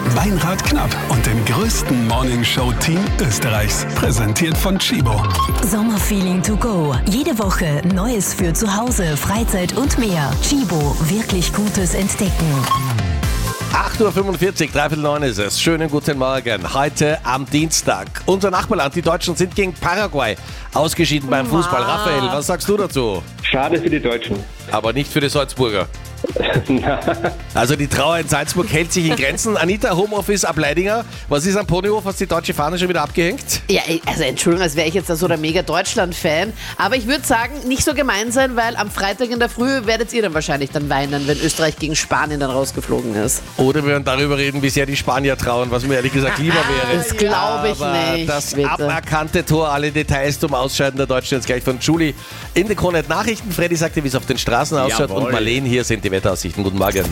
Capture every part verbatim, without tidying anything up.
Meinrad Knapp und dem größten Morning-Show-Team Österreichs. Präsentiert von Chibo. Sommerfeeling to go. Jede Woche Neues für zu Hause, Freizeit und mehr. Chibo, wirklich Gutes entdecken. acht Uhr fünfundvierzig, dreiviertel neun ist es. Schönen guten Morgen. Heute am Dienstag. Unser Nachbarland, die Deutschen, sind gegen Paraguay ausgeschieden beim Fußball. Raphael, was sagst du dazu? Schade für die Deutschen. Aber nicht für die Salzburger. Also die Trauer in Salzburg hält sich in Grenzen. Anita, Homeoffice ab Leidinger. Was ist am Ponyhof? Hast die deutsche Fahne schon wieder abgehängt? Ja, also Entschuldigung, als wäre ich jetzt da so der Mega-Deutschland-Fan. Aber ich würde sagen, nicht so gemein sein, weil am Freitag in der Früh werdet ihr dann wahrscheinlich dann weinen, wenn Österreich gegen Spanien dann rausgeflogen ist. Oder wir werden darüber reden, wie sehr die Spanier trauen, was mir ehrlich gesagt lieber wäre. Das glaube ich Aber nicht. das bitte. aberkannte Tor, alle Details zum Ausscheiden der Deutschen jetzt gleich von Julie in der Krone Nachrichten. Freddy sagte, wie es auf den Straßen ausschaut. Jawohl. Und Marlene, hier sind die Wetteraussichten. Guten Morgen.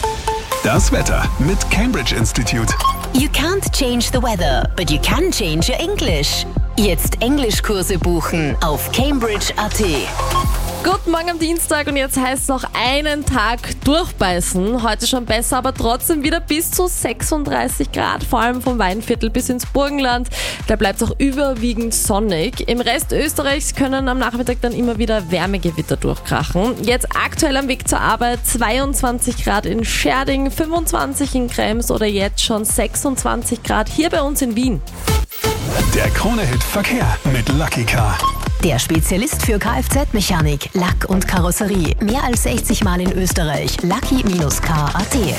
Das Wetter mit Cambridge Institute. You can't change the weather, but you can change your English. Jetzt Englischkurse buchen auf cambridge punkt a t. Guten Morgen am Dienstag und jetzt heißt es noch einen Tag durchbeißen. Heute schon besser, aber trotzdem wieder bis zu sechsunddreißig Grad, vor allem vom Weinviertel bis ins Burgenland. Da bleibt es auch überwiegend sonnig. Im Rest Österreichs können am Nachmittag dann immer wieder Wärmegewitter durchkrachen. Jetzt aktuell am Weg zur Arbeit zweiundzwanzig Grad in Scherding, fünfundzwanzig in Krems oder jetzt schon sechsundzwanzig Grad hier bei uns in Wien. Der Krone-Hit Verkehr mit Lucky Car. Der Spezialist für Kfz-Mechanik, Lack und Karosserie. Mehr als sechzig Mal in Österreich. Lucky Car punkt a t.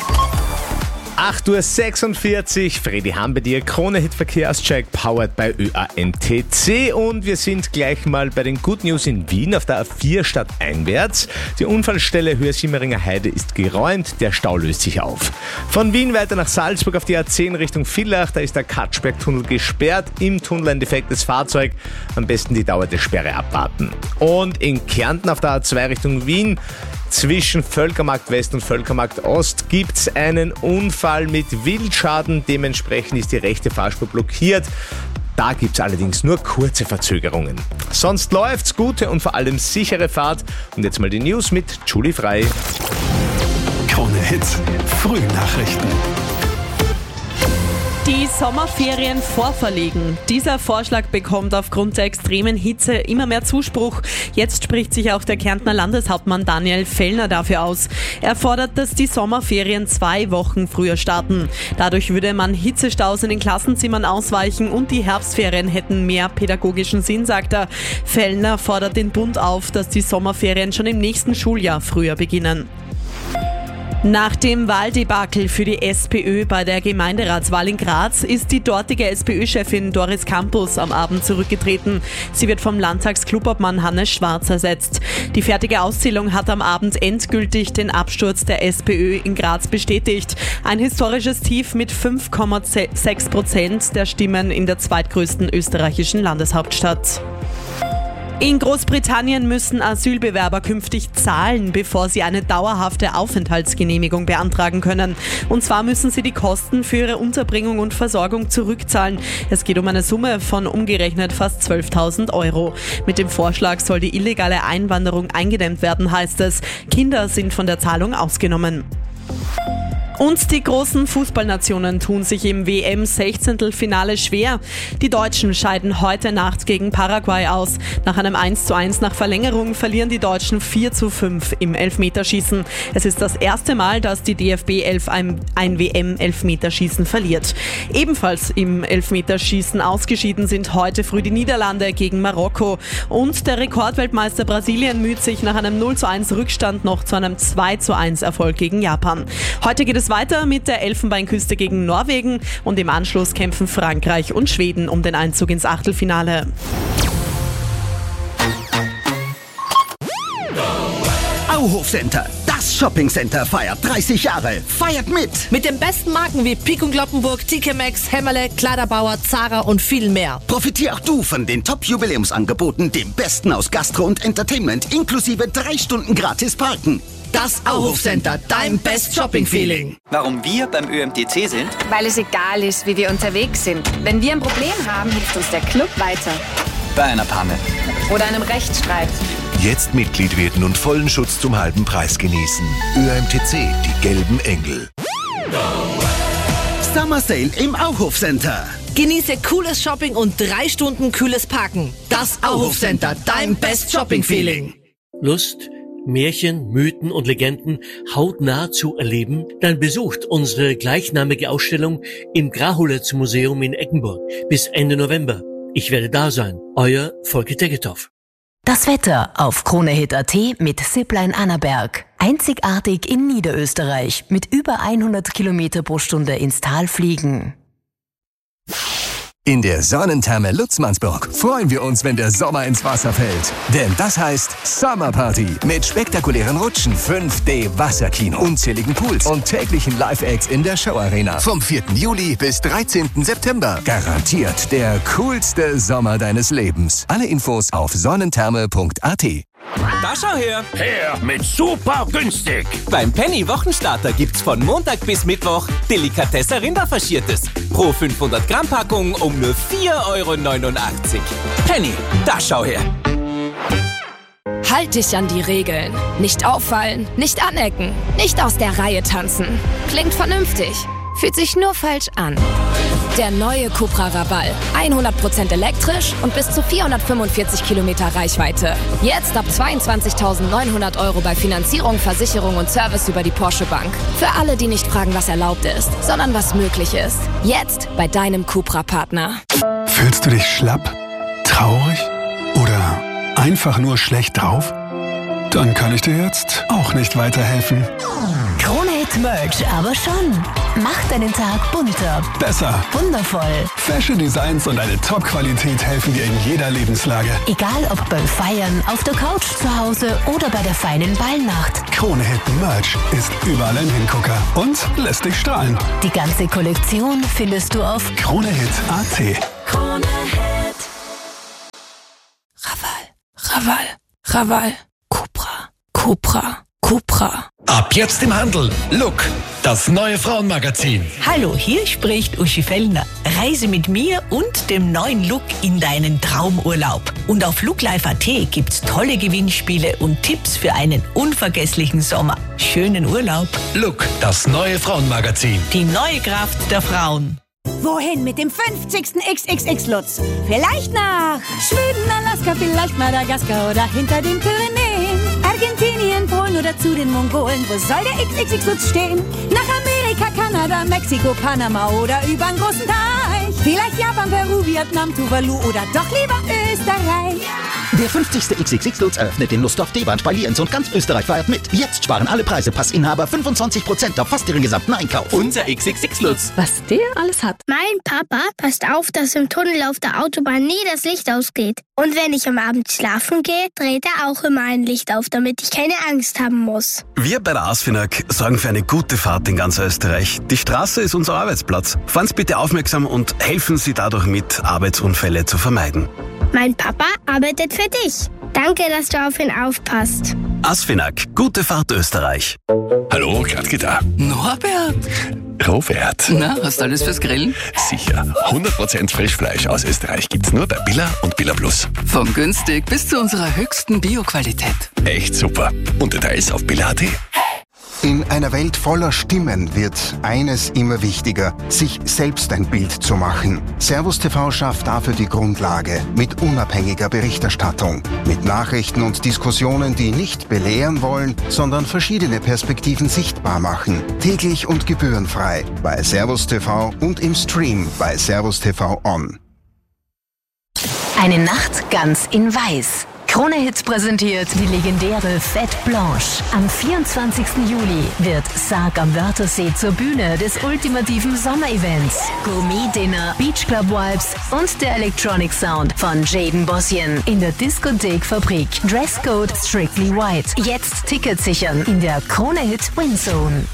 acht Uhr sechsundvierzig, Freddy Ham bei dir, Krone-Hit Verkehrscheck, powered by Ö A N T C und wir sind gleich mal bei den Good News in Wien auf der A vier stadteinwärts. Die Unfallstelle Höhe Simmeringer Heide ist geräumt, der Stau löst sich auf. Von Wien weiter nach Salzburg auf die A zehn Richtung Villach, da ist der Katschberg-Tunnel gesperrt, im Tunnel ein defektes Fahrzeug, am besten die Dauer der Sperre abwarten. Und in Kärnten auf der A zwei Richtung Wien, zwischen Völkermarkt West und Völkermarkt Ost gibt es einen Unfall mit Wildschaden. Dementsprechend ist die rechte Fahrspur blockiert. Da gibt es allerdings nur kurze Verzögerungen. Sonst läuft's, gute und vor allem sichere Fahrt. Und jetzt mal die News mit Julie Frei. Krone Hits, Frühnachrichten. Die Sommerferien vorverlegen. Dieser Vorschlag bekommt aufgrund der extremen Hitze immer mehr Zuspruch. Jetzt spricht sich auch der Kärntner Landeshauptmann Daniel Fellner dafür aus. Er fordert, dass die Sommerferien zwei Wochen früher starten. Dadurch würde man Hitzestaus in den Klassenzimmern ausweichen und die Herbstferien hätten mehr pädagogischen Sinn, sagt er. Fellner fordert den Bund auf, dass die Sommerferien schon im nächsten Schuljahr früher beginnen. Nach dem Wahldebakel für die SPÖ bei der Gemeinderatswahl in Graz ist die dortige SPÖ-Chefin Doris Campus am Abend zurückgetreten. Sie wird vom Landtagsklubobmann Hannes Schwarz ersetzt. Die fertige Auszählung hat am Abend endgültig den Absturz der SPÖ in Graz bestätigt. Ein historisches Tief mit fünf Komma sechs Prozent der Stimmen in der zweitgrößten österreichischen Landeshauptstadt. In Großbritannien müssen Asylbewerber künftig zahlen, bevor sie eine dauerhafte Aufenthaltsgenehmigung beantragen können. Und zwar müssen sie die Kosten für ihre Unterbringung und Versorgung zurückzahlen. Es geht um eine Summe von umgerechnet fast zwölftausend Euro. Mit dem Vorschlag soll die illegale Einwanderung eingedämmt werden, heißt es. Kinder sind von der Zahlung ausgenommen. Und die großen Fußballnationen tun sich im W M-Sechzehntelfinale schwer. Die Deutschen scheiden heute Nacht gegen Paraguay aus. Nach einem eins zu eins nach Verlängerung verlieren die Deutschen vier zu fünf im Elfmeterschießen. Es ist das erste Mal, dass die D F B elf ein, ein W M-Elfmeterschießen verliert. Ebenfalls im Elfmeterschießen ausgeschieden sind heute früh die Niederlande gegen Marokko. Und der Rekordweltmeister Brasilien müht sich nach einem null zu eins Rückstand noch zu einem zwei zu eins Erfolg gegen Japan. Heute geht es weiter mit der Elfenbeinküste gegen Norwegen und im Anschluss kämpfen Frankreich und Schweden um den Einzug ins Achtelfinale. Auhof Center, das Shoppingcenter feiert dreißig Jahre. Feiert mit! Mit den besten Marken wie Pik und Kloppenburg, T K Maxx, Hämmerle, Kleiderbauer, Zara und viel mehr. Profitier auch du von den Top-Jubiläumsangeboten, dem Besten aus Gastro und Entertainment, inklusive drei Stunden gratis Parken. Das Auhof Center, dein Best Shopping Feeling. Warum wir beim Ö M T C sind? Weil es egal ist, wie wir unterwegs sind. Wenn wir ein Problem haben, hilft uns der Club weiter. Bei einer Panne. Oder einem Rechtsstreit. Jetzt Mitglied werden und vollen Schutz zum halben Preis genießen. Ö M T C, die gelben Engel. Summer Sale im Auhof Center. Genieße cooles Shopping und drei Stunden kühles Parken. Das Auhof Center, dein Best Shopping Feeling. Lust, Märchen, Mythen und Legenden hautnah zu erleben? Dann besucht unsere gleichnamige Ausstellung im Grahulitz Museum in Eggenburg bis Ende November. Ich werde da sein. Euer Volker Tegethoff. Das Wetter auf Kronehit Punkt at mit Zipline Annaberg. Einzigartig in Niederösterreich mit über hundert Kilometer pro Stunde ins Tal fliegen. In der Sonnentherme Lutzmannsburg freuen wir uns, wenn der Sommer ins Wasser fällt. Denn das heißt Summer Party mit spektakulären Rutschen, fünf D Wasserkino, unzähligen Pools und täglichen Live-Acts in der Showarena. Vom vierten Juli bis dreizehnten September. Garantiert der coolste Sommer deines Lebens. Alle Infos auf sonnentherme Punkt at. Da schau her! Her mit super günstig! Beim Penny Wochenstarter gibt's von Montag bis Mittwoch Delikatesse Rinderfaschiertes. Pro fünfhundert Gramm Packung um nur vier Euro neunundachtzig. Penny, da schau her! Halt dich an die Regeln. Nicht auffallen, nicht anecken, nicht aus der Reihe tanzen. Klingt vernünftig, fühlt sich nur falsch an. Der neue Cupra Raval. hundert Prozent elektrisch und bis zu vierhundertfünfundvierzig Kilometer Reichweite. Jetzt ab zweiundzwanzigtausendneunhundert Euro bei Finanzierung, Versicherung und Service über die Porsche Bank. Für alle, die nicht fragen, was erlaubt ist, sondern was möglich ist. Jetzt bei deinem Cupra-Partner. Fühlst du dich schlapp, traurig oder einfach nur schlecht drauf? Dann kann ich dir jetzt auch nicht weiterhelfen. Kronehit Merch aber schon. Mach deinen Tag bunter, Besser, wundervoll. Fashion Designs und eine Top-Qualität helfen dir in jeder Lebenslage. Egal ob beim Feiern, auf der Couch zu Hause oder bei der feinen Ballnacht. Kronehit Merch ist überall ein Hingucker und lässt dich strahlen. Die ganze Kollektion findest du auf Kronehit Punkt at. Kronehit. Raval, Raval, Raval. Cupra, Cupra, Cupra. Ab jetzt im Handel. Look, das neue Frauenmagazin. Hallo, hier spricht Uschi Fellner. Reise mit mir und dem neuen Look in deinen Traumurlaub. Und auf looklife Punkt at gibt's tolle Gewinnspiele und Tipps für einen unvergesslichen Sommer. Schönen Urlaub. Look, das neue Frauenmagazin. Die neue Kraft der Frauen. Wohin mit dem fünfzigsten X X X-Lutz? Vielleicht nach Schweden, Alaska, vielleicht Madagaskar oder hinter den Pyrenäen. Argentinien, Polen oder zu den Mongolen. Wo soll der X X X-Lutz stehen? Nach Amerika, Kanada, Mexiko, Panama oder über einen großen Teich. Vielleicht Japan, Peru, Vietnam, Tuvalu oder doch lieber Österreich. Der fünfzigste X X X-Lutz eröffnet den Lustdorf D-Bahn bei Lienz und ganz Österreich feiert mit. Jetzt sparen alle Preise, Passinhaber fünfundzwanzig Prozent auf fast ihren gesamten Einkauf. Unser X X X-Lutz. Was der alles hat. Mein Papa passt auf, dass im Tunnel auf der Autobahn nie das Licht ausgeht. Und wenn ich am Abend schlafen gehe, dreht er auch immer ein Licht auf, damit ich keine Angst haben muss. Wir bei der ASFINAG sorgen für eine gute Fahrt in ganz Österreich. Die Straße ist unser Arbeitsplatz. Fahren Sie bitte aufmerksam und helfen Sie dadurch mit, Arbeitsunfälle zu vermeiden. Mein Papa arbeitet für dich. Danke, dass du auf ihn aufpasst. ASFINAG, gute Fahrt Österreich. Hallo, Gradke da. Norbert. Robert. Na, hast du alles fürs Grillen? Sicher. hundert Prozent Frischfleisch aus Österreich gibt's nur bei Billa und Billa Plus. Vom günstig bis zu unserer höchsten Bio-Qualität. Echt super. Und Details auf Billa Punkt at. In einer Welt voller Stimmen wird eines immer wichtiger, sich selbst ein Bild zu machen. Servus T V schafft dafür die Grundlage mit unabhängiger Berichterstattung, mit Nachrichten und Diskussionen, die nicht belehren wollen, sondern verschiedene Perspektiven sichtbar machen. Täglich und gebührenfrei bei Servus T V und im Stream bei Servus T V On. Eine Nacht ganz in Weiß. Kronehit präsentiert die legendäre Fête Blanche. Am vierundzwanzigsten Juli wird Sarg am Wörthersee zur Bühne des ultimativen Sommerevents. Gourmet-Dinner, Beachclub-Vibes und der Electronic Sound von Jaden Bossian in der Diskothek-Fabrik. Dresscode Strictly White. Jetzt Tickets sichern in der Kronehit Windzone.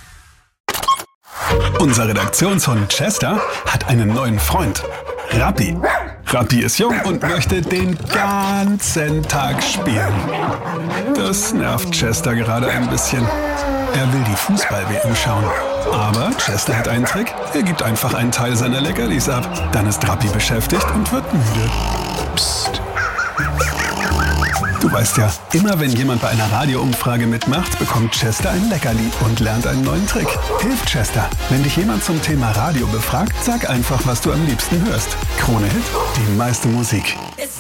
Unser Redaktionshund Chester hat einen neuen Freund. Rappi. Rappi ist jung und möchte den ganzen Tag spielen. Das nervt Chester gerade ein bisschen. Er will die Fußball-W M schauen. Aber Chester hat einen Trick. Er gibt einfach einen Teil seiner Leckerlis ab. Dann ist Rappi beschäftigt und wird müde. Psst. Du weißt ja, immer wenn jemand bei einer Radioumfrage mitmacht, bekommt Chester ein Leckerli und lernt einen neuen Trick. Hilf Chester. Wenn dich jemand zum Thema Radio befragt, sag einfach, was du am liebsten hörst. Krone Hit, die meiste Musik.